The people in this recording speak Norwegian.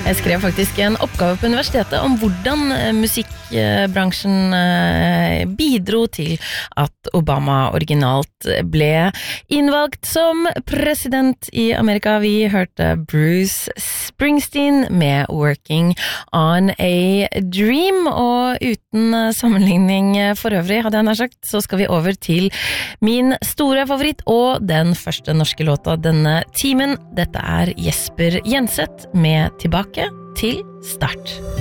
Jeg skrev faktisk en oppgave på universitetet om hvordan musikkbransjen bidro til at Obama originalt ble innvalgt som president i Amerika. Vi hørte Bruce Springsteen med Working on a Dream, og uten sammenligning for øvrig, hadde jeg nær sagt, så skal vi over til min store favoritt og den første norske låta denne timen. Dette Jesper Jenseth med Tilbake til start.